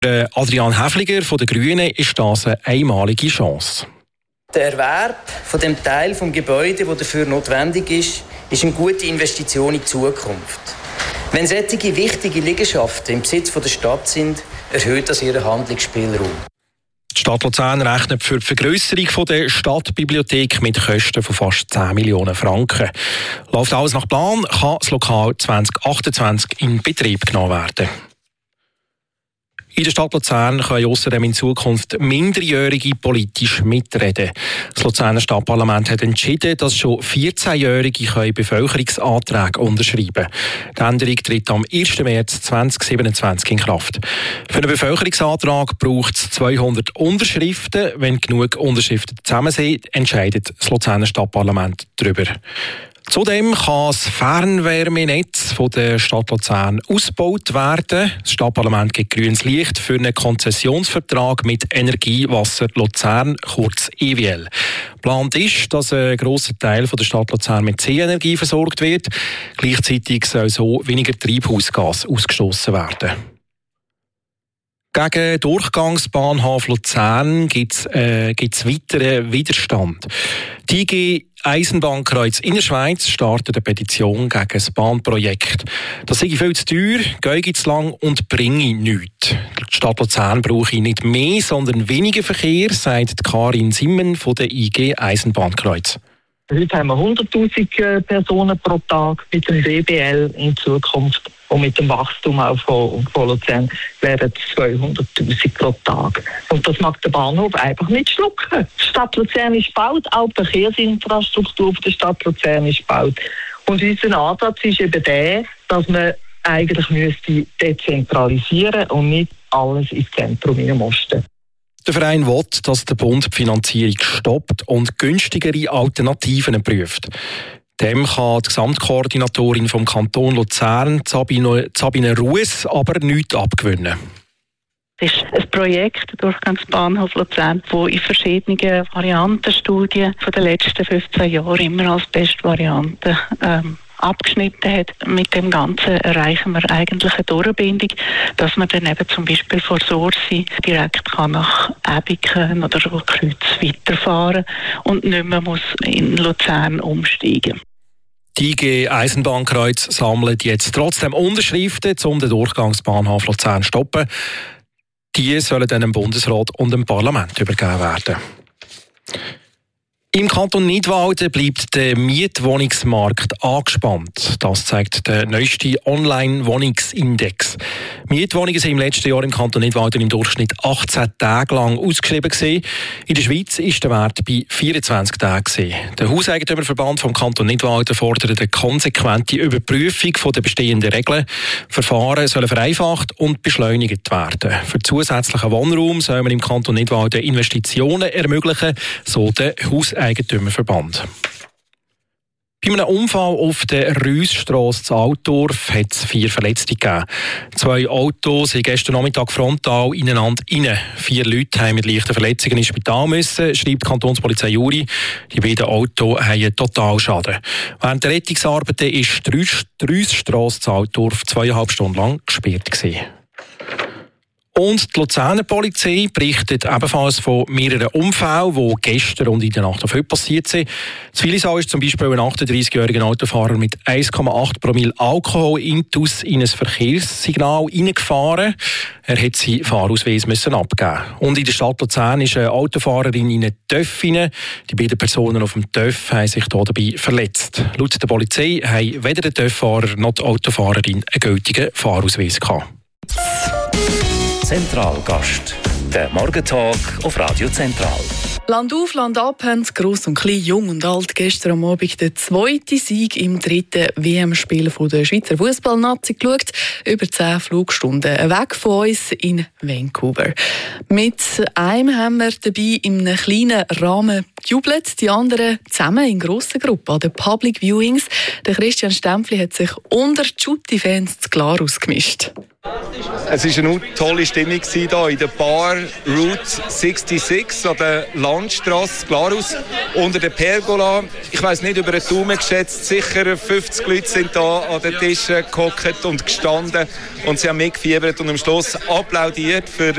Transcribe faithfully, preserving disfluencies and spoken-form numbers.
Adrian Häfliger von den Grünen ist das eine einmalige Chance. Der Erwerb von dem Teil des Gebäudes, der dafür notwendig ist, ist eine gute Investition in die Zukunft. Wenn solche wichtige Liegenschaften im Besitz der Stadt sind, erhöht das ihren Handlungsspielraum. Die Stadt Luzern rechnet für die Vergrösserung der Stadtbibliothek mit Kosten von fast zehn Millionen Franken. Läuft alles nach Plan, kann das Lokal zwanzig achtundzwanzig in Betrieb genommen werden. In der Stadt Luzern können außerdem in Zukunft Minderjährige politisch mitreden. Das Luzerner Stadtparlament hat entschieden, dass schon vierzehnjährige Bevölkerungsanträge unterschreiben können. Die Änderung tritt am ersten März zweitausendsiebenundzwanzig in Kraft. Für einen Bevölkerungsantrag braucht es zweihundert Unterschriften. Wenn genug Unterschriften zusammen sind, entscheidet das Luzerner Stadtparlament darüber. Zudem kann das Fernwärmenetz von der Stadt Luzern ausgebaut werden. Das Stadtparlament gibt grünes Licht für einen Konzessionsvertrag mit Energiewasser Luzern, kurz E W L. Geplant ist, dass ein grosser Teil von der Stadt Luzern mit C-Energie versorgt wird. Gleichzeitig soll so weniger Treibhausgas ausgestoßen werden. Gegen Durchgangsbahnhof Luzern gibt es äh, weiteren Widerstand. Die I G Eisenbahnkreuz Innerschweiz startet eine Petition gegen das Bahnprojekt. Das sei viel zu teuer, gehe zu lang und bringe nichts. Die Stadt Luzern brauche nicht mehr, sondern weniger Verkehr, sagt Karin Simmen von der I G Eisenbahnkreuz. Heute haben wir hunderttausend Personen pro Tag mit dem W B L in Zukunft. Und mit dem Wachstum auch von, von Luzern wären es zweihunderttausend pro Tag. Und das mag der Bahnhof einfach nicht schlucken. Die Stadt Luzern ist gebaut, auch die Verkehrsinfrastruktur der Stadt Luzern ist gebaut. Und unser Ansatz ist eben der, dass man eigentlich müsste dezentralisieren und nicht alles ins Zentrum hineinmosten. Der Verein will, dass der Bund die Finanzierung stoppt und günstigere Alternativen prüft. Dem kann die Gesamtkoordinatorin vom Kanton Luzern, Sabine, Sabine Rues, aber nichts abgewinnen. Es ist ein Projekt, der Durchgangsbahnhof Luzern, das in verschiedenen Variantenstudien von den letzten fünfzehn Jahren immer als beste Variante ähm, abgeschnitten hat. Mit dem Ganzen erreichen wir eigentlich eine Durchbindung, dass man dann eben zum Beispiel von Sursi direkt kann nach Ebiken oder Kreuz weiterfahren und nicht mehr muss in Luzern umsteigen. Die I G Eisenbahnkreuz sammelt jetzt trotzdem Unterschriften, um den Durchgangsbahnhof Luzern zu stoppen. Die sollen dann dem Bundesrat und dem Parlament übergeben werden. Im Kanton Nidwalden bleibt der Mietwohnungsmarkt angespannt. Das zeigt der neueste Online-Wohnungsindex. Mietwohnungen sind im letzten Jahr im Kanton Nidwalden im Durchschnitt achtzehn Tage lang ausgeschrieben gewesen. In der Schweiz ist der Wert bei vierundzwanzig Tagen. Der Hauseigentümerverband vom Kanton Nidwalden fordert eine konsequente Überprüfung der bestehenden Regeln. Verfahren sollen vereinfacht und beschleunigt werden. Für zusätzlichen Wohnraum soll man im Kanton Nidwalden Investitionen ermöglichen, so der Hauseigentümerverband. Eigentümerverband. Bei einem Unfall auf der Rüssstrasse in Altdorf hat es vier Verletzte gegeben. Zwei Autos sind gestern Nachmittag frontal ineinander rein. Vier Leute haben mit leichten Verletzungen ins Spital müssen, schreibt die Kantonspolizei Juri. Die beiden Autos haben Totalschaden. Während der Rettungsarbeiten ist die Rüssstrasse in Altdorf zweieinhalb Stunden lang gesperrt gewesen. Und die Luzerner Polizei berichtet ebenfalls von mehreren Unfällen, die gestern und in der Nacht auf heute passiert sind. In Willisau ist zum Beispiel ein achtunddreißigjähriger Autofahrer mit eins Komma acht Promille Alkohol intus in ein Verkehrssignal reingefahren. Er hat seinen Fahrausweis müssen abgeben. Und in der Stadt Luzern ist eine Autofahrerin in einen Töff hinein. Die beiden Personen auf dem Töff haben sich dabei verletzt. Laut der Polizei haben weder der Töfffahrer noch die Autofahrerin einen gültigen Fahrausweis gehabt. Zentralgast. Der Morgentag auf Radio Zentral. Land auf, Land ab haben Gross und Klein, Jung und Alt gestern am Abend den zweiten Sieg im dritten W M-Spiel der Schweizer Fußballnazi geschaut. Über zehn Flugstunden weg von uns in Vancouver. Mit einem haben wir dabei in einem kleinen Rahmen gejubelt, die anderen zusammen in grossen Gruppen an den Public Viewings. Der Christian Stempfli hat sich unter die Schutti-Fans klar ausgemischt. Es war eine tolle Stimmung hier in der Bar Route sechsundsechzig an der Landstrasse Glarus unter der Pergola. Ich weiss nicht, über einen Daumen geschätzt, sicher fünfzig Leute sind da an den Tischen gehockt und gestanden und sie haben mitgefiebert und am Schluss applaudiert für